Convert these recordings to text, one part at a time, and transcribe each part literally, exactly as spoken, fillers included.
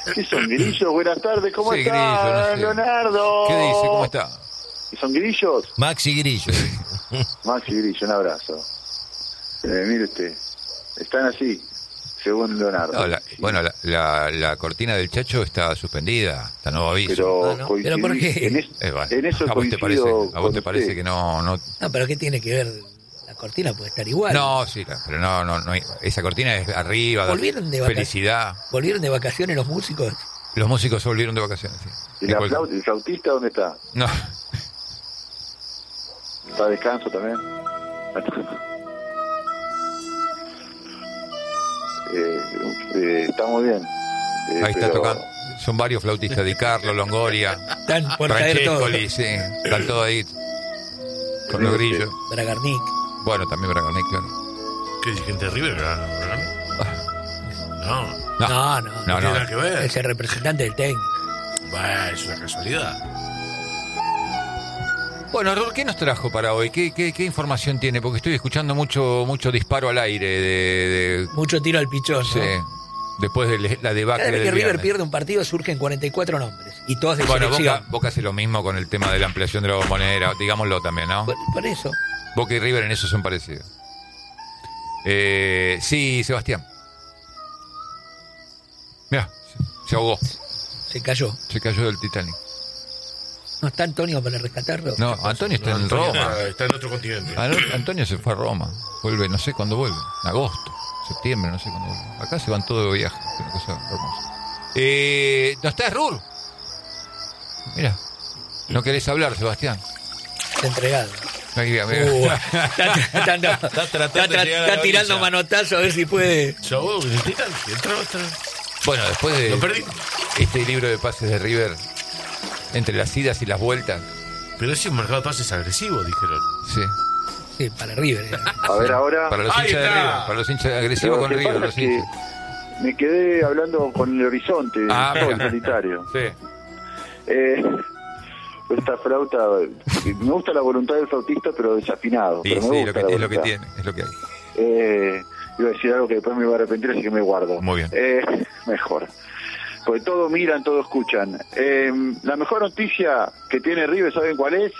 ¿Qué son, grillos? Buenas tardes, ¿cómo Sí, está, grillo, no sé. Leonardo? ¿Qué dice? ¿Cómo está? ¿Son grillos? Maxi Grillo. Maxi Grillo, un abrazo. Eh, mire usted, están así, según Leonardo. No, la- Sí. bueno, la, la, la cortina del Chacho está suspendida, está nuevo aviso. Pero, Ah, ¿no? coincidí- ¿Pero por qué? En, es- Eh, bueno, en eso ¿A vos te parece, coincido a vos con te parece usted. que no, no? No, pero ¿qué tiene que ver? La cortina puede estar igual. No, sí, la- pero no, no, no hay- esa cortina es arriba, da Volvieron de vacaciones. felicidad. ¿Volvieron de vacaciones los músicos? Los músicos volvieron de vacaciones. Sí. ¿Y En la cualquier- flaut- el flautista dónde está? No, ¿Está a descanso también? eh, eh, está muy bien. Eh, ahí está pero- tocando. Son varios flautistas, Di Carlo, Longoria, Están por caer todos. Francescoli, sí, están todos ahí con los grillos. Bragarnik. Bueno, también Bragarnik, claro. ¿Qué dice gente de River? No, no No, No, no. no, tiene no. nada que ver. Es el representante del técnico. Bah, es una casualidad. Bueno, Rur, ¿qué nos trajo para hoy? ¿Qué, qué, qué información tiene? Porque estoy escuchando mucho mucho disparo al aire de... de- Mucho tiro al pichón, sí, ¿no? después de la debacle Cada vez del que River viernes. pierde un partido surgen cuarenta y cuatro nombres. Y todos de Bueno, selección. Boca, Boca hace lo mismo con el tema de la ampliación de la bombonera, digámoslo también, ¿no? Por, por eso. Boca y River en eso son parecidos. Eh, sí, Sebastián. Mira, se, se ahogó, Se cayó. se cayó del Titanic. ¿No está Antonio para rescatarlo? No, Antonio está No, en Antonio Roma. Está, está en otro continente. Ano- Antonio se fue a Roma. Vuelve, no sé cuándo vuelve. En agosto, septiembre, no sé cuándo vuelve. Acá se van todos de viaje. Es una cosa hermosa. Eh, ¿No estás, Rur? Mira. ¿No querés hablar, Sebastián? Está entregado. Ahí, mira, mira. Uh, está, está- está- Está tratando está- de llegar a está la tirando orilla. manotazo a ver si puede. Yo, necesitan, entró otra. Bueno, después de Lo perdí. este libro de pases de River, entre las idas y las vueltas, Pero es un mercado de pases agresivo, dijeron. sí. Sí, para River. eh. A ver ahora. Para los Ahí hinchas de está. River, para los hinchas agresivos Lo con que River, pasa los es que hinchas. me quedé hablando con el horizonte, Ah, todo mira. solitario. Sí. Eh, esta flauta, me gusta la voluntad del flautista, pero desafinado. Sí, pero me sí, gusta lo que, la es lo que voluntad. tiene, es lo que hay. Eh, iba a decir algo que después me iba a arrepentir, así que me guardo. Muy bien. Eh, mejor. Porque todos miran, todos escuchan. Eh, la mejor noticia que tiene River, ¿saben cuál es?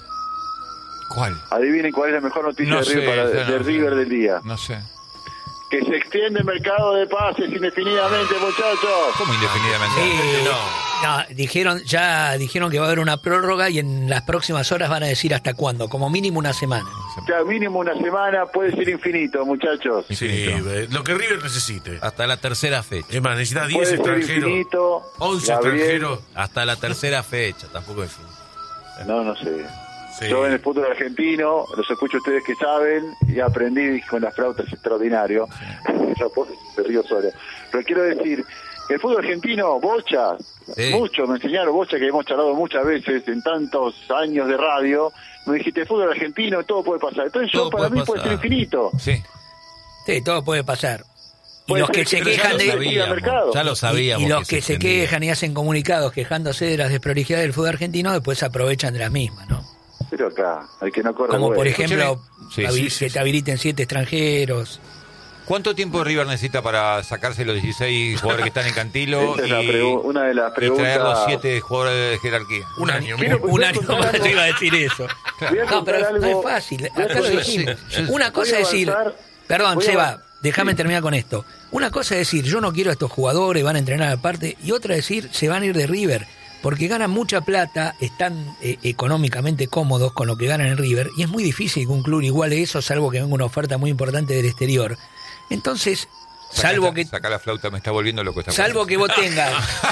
¿Cuál? Adivinen cuál es la mejor noticia No de River, sé, para, yo de no sé. River del día. No sé. Que se extiende el mercado de pases indefinidamente, muchachos. ¿Cómo indefinidamente? Sí. No. No, dijeron, ya dijeron que va a haber una prórroga y en las próximas horas van a decir hasta cuándo, como mínimo una semana. O sea, mínimo una semana puede ser infinito, muchachos. Sí, Infinito. eh, lo que River necesite. Hasta la tercera fecha. Es más, necesita diez Puede ser extranjeros. infinito. once Gabriel. extranjeros. Hasta la tercera fecha, tampoco es fin. No, no sé. Sí. Yo en el fútbol argentino, los escucho a ustedes que saben, y aprendí con las flautas, extraordinario. Yo puedo- me río solo. Pero quiero decir, el fútbol argentino, bocha, Sí. mucho, me enseñaron bocha, que hemos charlado muchas veces en tantos años de radio. Me dijiste, el fútbol argentino, todo puede pasar. Entonces yo, Todo para puede mí, puede ser pasar. infinito. Sí. Sí, todo puede pasar. Y Puede los ser que se pero ya quejan lo de... sabía. mercado. Ya lo Y, sabíamos. y los que, se extendía. quejan y hacen comunicados quejándose de las desprolijidades del fútbol argentino, después se aprovechan de las mismas, ¿no? Pero acá, hay que no corre Como por bueno. ejemplo, Sí, habi- sí, sí, que sí. te habiliten siete extranjeros. ¿Cuánto tiempo River necesita para sacarse los dieciséis jugadores que están en Cantilo Esa es la y, pregu- una de las y traer los preguntas. siete jugadores de jerarquía? Un año. Quiero- mínimo. Un voy a año contar más algo. te iba a decir eso. Voy a No, contar pero algo- no es fácil. voy a Acá lo contar- dijimos. sí, sí. Una cosa Voy a es decir, avanzar. perdón, Voy a Seba, avanzar. déjame Sí. terminar con esto. Una cosa es decir, yo no quiero a estos jugadores, van a entrenar aparte, y otra es decir, se van a ir de River, porque ganan mucha plata, están eh, económicamente cómodos con lo que ganan en River, y es muy difícil que un club iguale eso, salvo que venga una oferta muy importante del exterior. Entonces, Saca salvo esta- que Saca la flauta, me está volviendo loco esta Salvo que vos tengas,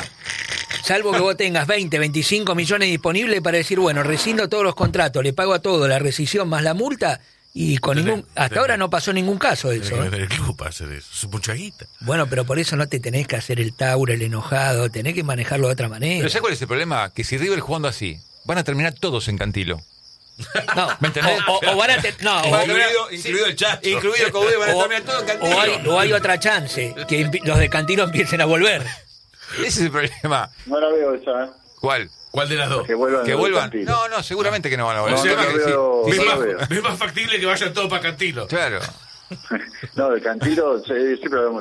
salvo que vos tengas veinte, veinticinco millones disponibles para decir, bueno, rescindo todos los contratos, le pago a todo, la rescisión más la multa, y con Tenés- ningún, hasta tenés- ahora no pasó ningún caso de Tenés eso. que ¿eh? vender el club para hacer eso. Es mucha guita. Bueno, pero por eso no te tenés que hacer el tauro, el enojado, tenés que manejarlo de otra manera. Pero ¿sabes cuál es el problema? Que si River jugando así, van a terminar todos en Cantilo. No, ¿Me entendés? o, o- o van a te- no, o- Incluido- incluido el Chacho. Incluido Cobé, van a o- terminar todos en Cantilo. o hay, o hay otra chance, que empi- los de Cantino empiecen a volver. Ese es el problema. No la veo esa, ¿eh? ¿Cuál? ¿Cuál de las dos? Que vuelvan. Que los de vuelvan. Cantilo. No, no, seguramente que no van a volver. No, El tema no es lo que sí. veo. Sí, Es sí. no más, lo veo. es más factible que vayan todos para Cantilo. Claro. No, de Cantilo, sí, siempre hablamos